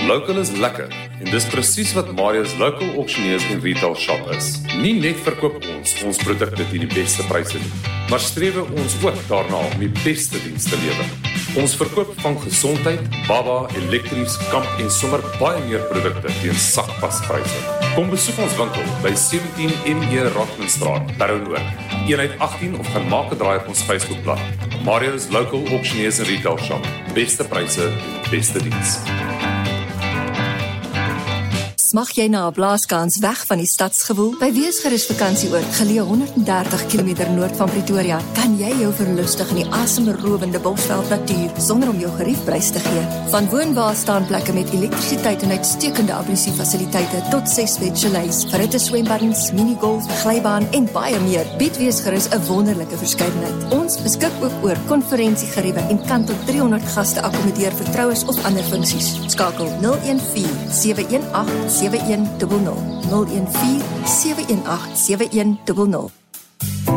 Local is lekker en dis presies wat Marius Local Auctioneers en Retail Shop is. Nie net verkoop ons produkte teen die beste pryse nie, maar streef ons ook daarna om die beste diens te lewer. Ons verkoop van gesondheid, baba, elektries, kamp en sommer baie meer produkte teen sakpaspryse. Kom besoek ons winkel by 17 ME Rockmanstraat, Paronoord, eenheid 18 of gaan maak 'n draai op ons Facebookblad. Marius Local Auctioneers en Retail Shop. Beste pryse, beste diens. Mag jy na 'n blaaskans weg van die stadsgewoel? By Weesgerus Vakansieoord, geleë 130 km noord van Pretoria, kan jy jou verlustig in die asemrowende Bosveld natuur sonder om jou geriefprys te gee. Van woonwaarstaanplekke met elektrisiteit en uitstekende ablusiefasiliteite tot 6-bed chalets, verritte swembaddens, minigolf, glybaan en baie meer, bied Weesgerus 'n wonderlike verskeidenheid. Ons beskik ook oor konferensiegeriewe en kan tot 300 gaste akkommodeer vir troues of ander funksies. Skakel 014 718 7100 014 718 7100.